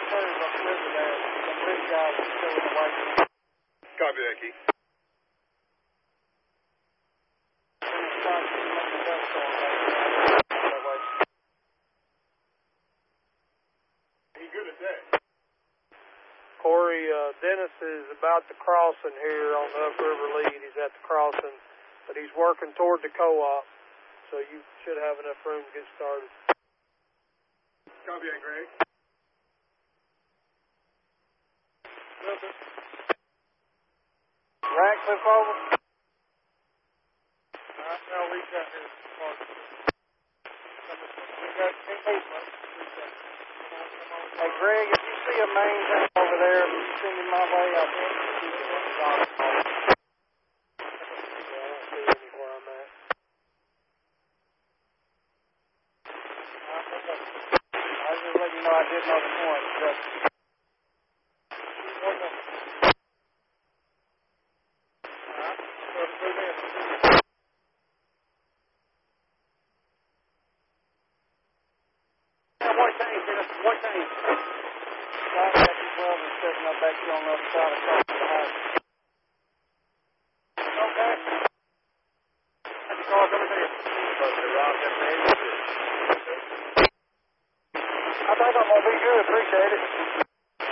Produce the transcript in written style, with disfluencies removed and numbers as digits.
curve up the river there. Some big guys are still in the way. Copy that, Keith. He good at that. Corey, Dennis is about to crossing here on the upriver lead. He's at the crossing, but he's working toward the co-op, so you should have enough room to get started. Copy that, Greg. Ratcliffe over. I'll reach out here. We got 10 people. Hey, Greg, if you see a main thing over there, if you send him my way, I'll bet you keep it on the dog. I don't see anywhere I'm at. I was just letting you know I did know the point. Just What thing? Right back as well as sitting up back here on the other side across the house. Okay. That's the car coming here. I think I'm going to be good. Appreciate it.